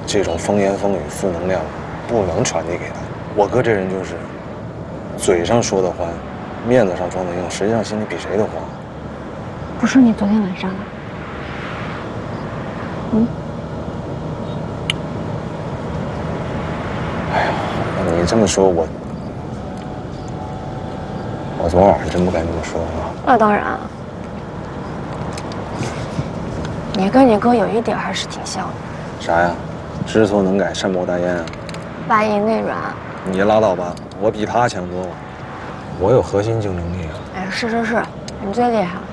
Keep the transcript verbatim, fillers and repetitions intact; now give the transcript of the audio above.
这种风言风语、负能量不能传递给他。我哥这人就是，嘴上说的欢，面子上装的硬，实际上心里比谁都慌。 不是你昨天晚上啊？嗯。 哎呀，你这么说，我我昨晚上真不该这么说啊。 那当然啊。你跟你哥有一点还是挺像的。 啥呀？知错能改，善莫大焉啊。 外硬内软。 你拉倒吧，我比他强多了。我有核心竞争力啊。 哎，是是是，你最厉害了。